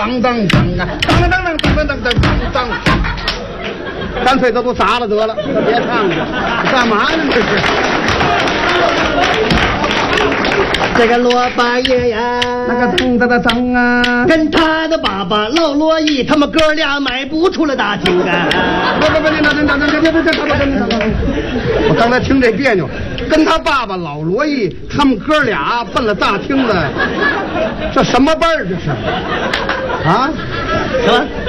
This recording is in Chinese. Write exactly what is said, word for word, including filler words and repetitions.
当当当啊，当当当当当当当当当，干脆都都砸了得了，别唱了，干嘛呢这是？ 这个罗八爷呀， 那个当当当当啊， 跟他的爸爸老罗毅，他们哥俩迈步出了大厅啊！ 不不不，你等等等等等等等等等，我刚才听这别扭，跟他爸爸老罗毅，他们哥俩奔了大厅了，这什么辈儿这是？啊？ 什么？